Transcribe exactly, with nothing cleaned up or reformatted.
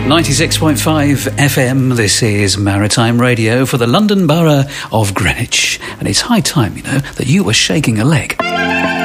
ninety-six point five F M, this is Maritime Radio for the London Borough of Greenwich. And it's high time, you know, that you were shaking a leg.